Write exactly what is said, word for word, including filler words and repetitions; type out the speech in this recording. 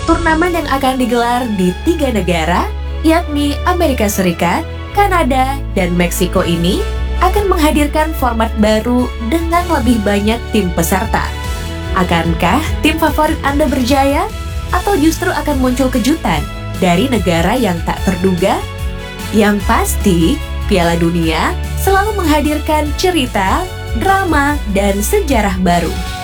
Turnamen yang akan digelar di tiga negara, yakni Amerika Serikat, Kanada, dan Meksiko ini akan menghadirkan format baru dengan lebih banyak tim peserta. Akankah tim favorit Anda berjaya? Atau justru akan muncul kejutan dari negara yang tak terduga? Yang pasti, Piala Dunia selalu menghadirkan cerita, drama, dan sejarah baru.